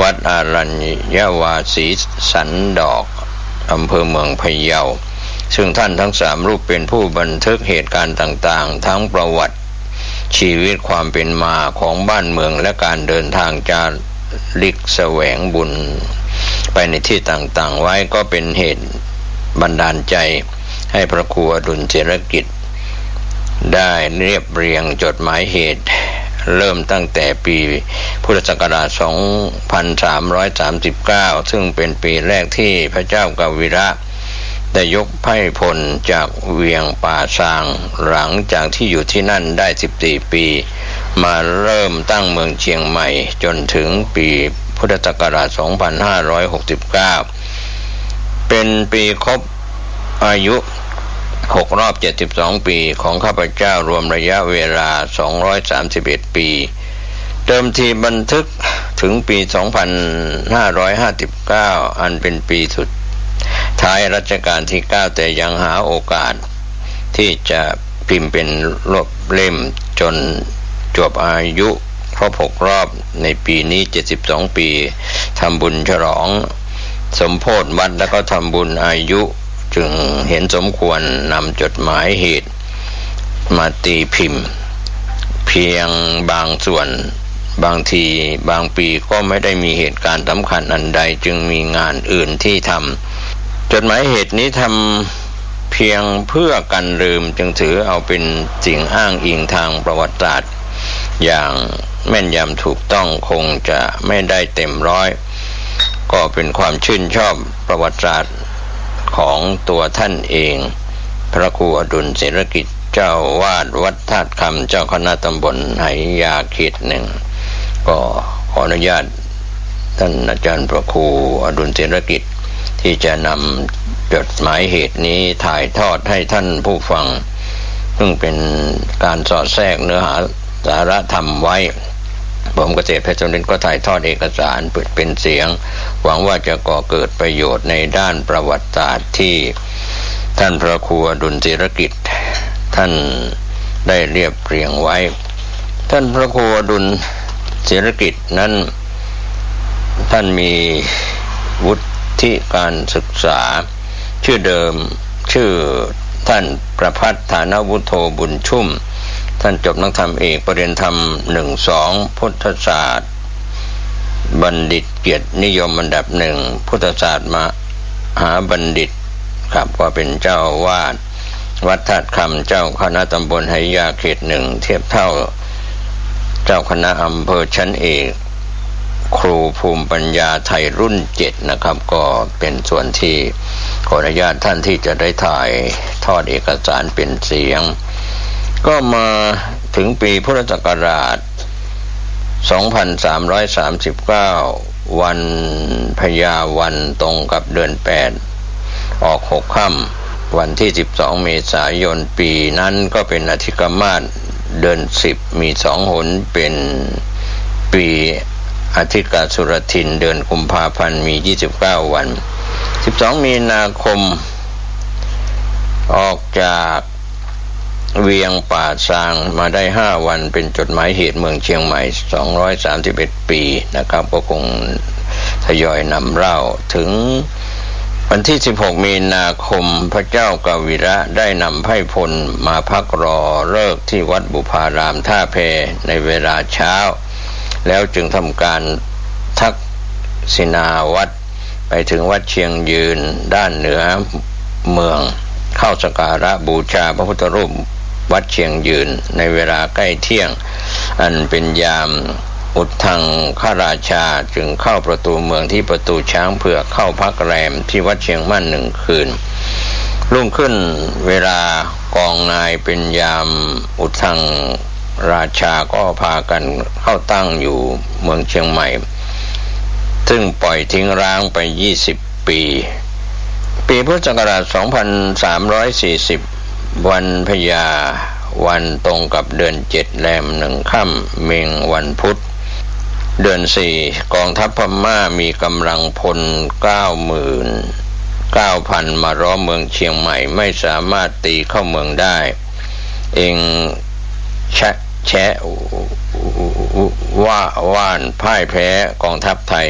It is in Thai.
วัดอารัญญวาสีสันดอกอำเภอเมืองพะเยาซึ่งท่านทั้ง3รูปเป็นผู้บันทึกเหตุการณ์ต่างๆทั้งประวัติชีวิตความเป็นมาของบ้านเมืองและการเดินทางจาริกแสวงบุญไปในที่ต่างๆไว้ก็เป็นเหตุบันดาลใจให้พระครูอดุลเจรกิจได้เรียบเรียงจดหมายเหตุเริ่มตั้งแต่ปีพุทธศักราช 2339 ซึ่งเป็นปีแรกที่พระเจ้ากวีระได้ยกไพร่พลจากเวียงป่าซางหลังจากที่อยู่ที่นั่นได้14 ปีมาเริ่มตั้งเมืองเชียงใหม่จนถึงปีพุทธศักราช 2569 เป็นปีครบอายุ6 รอบ 72 ปีของข้าพเจ้ารวมระยะเวลา231 ปีเดิมทีบันทึกถึงปี 2559 อันเป็นปีสุดท้ายรัชกาลที่ 9แต่ยังหาโอกาสที่จะพิมพ์เป็นเล่มจนจบอายุครบ6 รอบในปีนี้72 ปีทำบุญฉลองสมโภชวัดแล้วก็ทำบุญอายุจึงเห็นสมควรนำจดหมายเหตุมาตีพิมพ์เพียงบางส่วนบางทีบางปีก็ไม่ได้มีเหตุการณ์สำคัญอันใดจึงมีงานอื่นที่ทำจดหมายเหตุนี้ทำเพียงเพื่อกันลืมจึงถือเอาเป็นสิ่งอ้างอิงทางประวัติศาสตร์อย่างแม่นยำถูกต้องคงจะไม่ได้เต็มร้อยก็เป็นความชื่นชอบประวัติศาสตร์ของตัวท่านเองพระครูอดุลเสรกิจเจ้าวาดวัดธาตุคำเจ้าคณะตำบลไหยาเขต 1ก็ขออนุญาตท่านอาจารย์พระครูอดุลเสรกิจที่จะนำจดหมายเหตุนี้ถ่ายทอดให้ท่านผู้ฟังซึ่งเป็นการสอดแทรกเนื้อหาสาระธรรมไว้ผมเกษตรเพชรสุรินทร์ก็ถ่ายทอดเอกสารเป็นเสียงหวังว่าจะก่อเกิดประโยชน์ในด้านประวัติศาสตร์ที่ท่านพระครูอดุลเสรกิจท่านได้เรียบเรียงไว้ท่านพระครูอดุลเสรกิจนั้นท่านมีวุฒิการศึกษาชื่อเดิมชื่อท่านประภัตฐานวุโธบุญชุ่มท่านจบนักธรรมเอกปริญญาธรรม 1-2 พุทธศาสตร์บัณฑิตเกียรตินิยมอันดับ 1พุทธศาสตร์มหาบัณฑิตครับก็เป็นเจ้าวาดวัดธาตุคำเจ้าคณะตำบลไหยาเขต 1เทียบเท่าเจ้าคณะอำเภอชั้นเอกครูภูมิปัญญาไทยรุ่น 7นะครับก็เป็นส่วนที่ขออนุญาตท่านที่จะได้ถ่ายทอดเอกสารเป็นเสียงก็มาถึงปีพุทธศักราช 2339 วันพญาวันตรงกับเดือน 8 ออก6 ค่ำวันที่ 12 เมษายนปีนั้นก็เป็นอธิกมาสเดือน 10 มี 2 หนเป็นปีอธิกาสุรทินเดือนกุมภาพันธ์มี 29 วัน 12 มีนาคมออกจากเวียงป่าซางมาได้5 วันเป็นจดหมายเหตุเมืองเชียงใหม่231 ปีนะครับก็คงทยอยนำเล่าถึงวันที่16 มีนาคมพระเจ้ากวีระได้นำไพร่พลมาพักรอฤกษ์ที่วัดบุพารามท่าแพในเวลาเช้าแล้วจึงทำการทักษิณาวัดไปถึงวัดเชียงยืนด้านเหนือเมืองเข้าสักการะบูชาพระพุทธรูปวัดเชียงยืนในเวลาใกล้เที่ยงอันเป็นยามอุทธังคราชาจึงเข้าประตูเมืองที่ประตูช้างเผือกเข้าพักแรมที่วัดเชียงมั่น1 คืนรุ่งขึ้นเวลากองนายเป็นยามอุทธังราชาก็พากันเข้าตั้งอยู่เมืองเชียงใหม่ซึ่งปล่อยทิ้งร้างไป20 ปีพุทธศักราช 2340 วันพญาวันตรงกับเดือน 7 แรม 1 ค่ำเมงวันพุธเดือน 4กองทัพพม่ามีกำลังพล 99,000 มาล้อมเมืองเชียงใหม่ไม่สามารถตีเข้าเมืองได้เองแชะว่านพ่ายแพ้กองทัพไทย